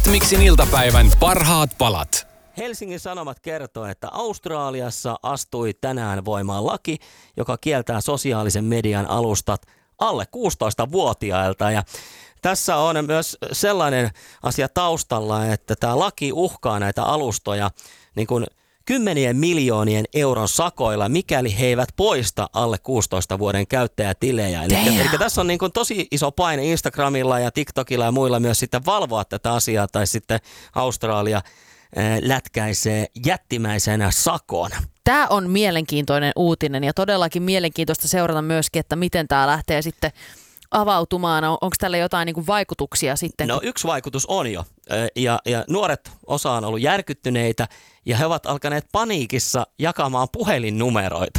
Hitmixin iltapäivän parhaat palat. Helsingin Sanomat kertoo, että Australiassa astui tänään voimaan laki, joka kieltää sosiaalisen median alustat alle 16-vuotiailta. Ja tässä on myös sellainen asia taustalla, että tämä laki uhkaa näitä alustoja niin kuin 10 miljoonien euron sakoilla, mikäli he eivät poista alle 16 vuoden käyttäjätilejä. Eli tässä on niin kuin tosi iso paine Instagramilla ja TikTokilla ja muilla myös sitten valvoa tätä asiaa, tai sitten Australia lätkäisee jättimäisenä sakon. Tämä on mielenkiintoinen uutinen ja todellakin mielenkiintoista seurata myöskin, että miten tämä lähtee sitten avautumaan. Onko tällä jotain niin kuin vaikutuksia sitten? No yksi vaikutus on jo. Ja nuoret osa on ollut järkyttyneitä ja he ovat alkaneet paniikissa jakamaan puhelinnumeroita.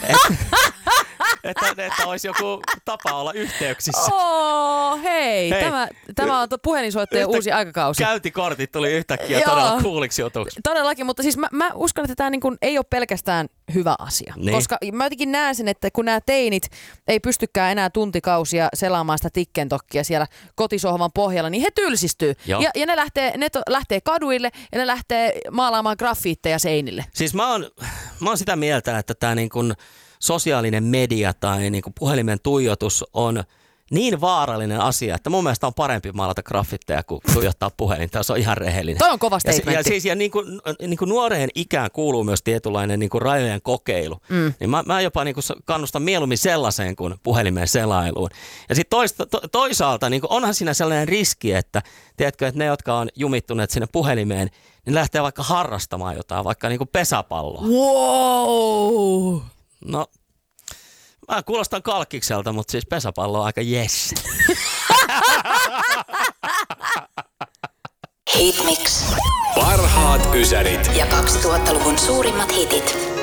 Että olisi joku tapa olla yhteyksissä. Hei. Tämä on puhelinsoittajien uusi aikakausi. Käyntikortit tuli yhtäkkiä todella cooliksi jutuksi. Todellakin, mutta siis mä uskon, että tämä niin kuin ei ole pelkästään hyvä asia. Niin. Koska mä jotenkin näen sen, että kun nämä teinit ei pystykään enää tuntikausia selaamaan sitä tikkentokkia siellä kotisohvan pohjalla, niin he tylsistyy. Ja ne lähtee kaduille ja ne lähtee maalaamaan graffiitteja seinille. Siis mä oon sitä mieltä, että tämä niin kuin sosiaalinen media tai niin kuin puhelimen tuijotus on niin vaarallinen asia, että mun mielestä on parempi maalata graffitteja kuin tuijottaa puhelinta. Se on ihan rehellinen. Toi on kova statementti. Ja niin kuin nuoreen ikään kuuluu myös tietynlainen niin kuin rajojen kokeilu. Niin mä jopa niin kuin kannustan mieluummin sellaiseen kuin puhelimeen selailuun. Ja sitten toisaalta niin kuin onhan siinä sellainen riski, että tiedätkö, että ne, jotka on jumittuneet sinne puhelimeen, niin lähtee vaikka harrastamaan jotain, vaikka niin kuin pesäpalloa. Wow! No, mä kuulostan kalkkikselta, mutta siis pesäpallo on aika jes. Hitmix. Parhaat ysärit. Ja 2000-luvun suurimmat hitit.